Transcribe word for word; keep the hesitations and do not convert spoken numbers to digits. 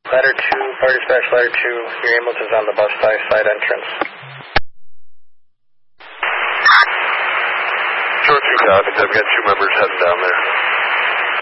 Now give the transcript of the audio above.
Ladder two, fire dispatch, ladder two, your ambulance is on the bus side, side entrance. Short two copies, I've got two members heading down there.